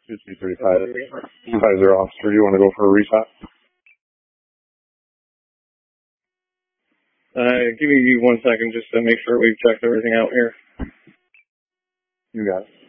2-2-3-5. Supervisor officer, do you want to go for a reset? Give me 1 second just to make sure we've checked everything out here. You got it.